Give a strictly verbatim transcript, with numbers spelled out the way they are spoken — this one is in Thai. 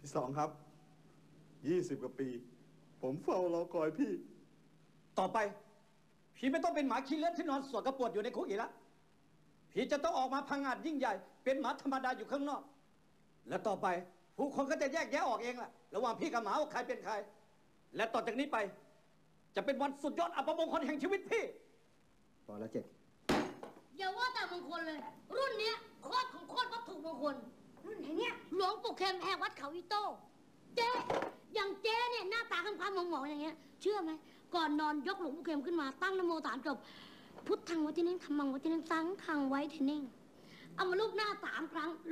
พี่สองครับยี่สิบกว่าปีผมเฝ้ารอคอยพี่ต่อไปพี่ไม่ต้องเป็นหมาขี้เลือดที่นอนสวดกระปวดอยู่ในคุกอีกแล้วพี่จะต้องออกมาพังงาดยิ่งใหญ่เป็นหมาธรรมดาอยู่ข้างนอกและต่อไปผู้คนก็จะแยกแยะออกเองแหละระหว่างพี่กับหมาว่าใครเป็นใครและต่อจากนี้ไปจะเป็นวันสุดยอดอัปมงคลแห่งชีวิตพี่พอแล้วเจ็ดอย่าว่าแต่มงคลเลยรุ่นเนี้ยโคตรของโคตรวัตถุมงคลรุ่นไหนเนี่ยหลวงปู่เข็มแห่งวัดเขาอีโต้เจ๊อย่างเจ๊เนี่ยหน้าตาคำๆหมองๆอย่างเงี้ยเชื่อไหมก่อนนอนยกหลวงปู่เข็มขึ้นมาตั้งนโมสามจบพุทธังไว้ที่นิ่งธรรมังไว้ที่นิ่งสังฆังไว้ที่นิ่งเอามาลูบหน้าสามครั้ง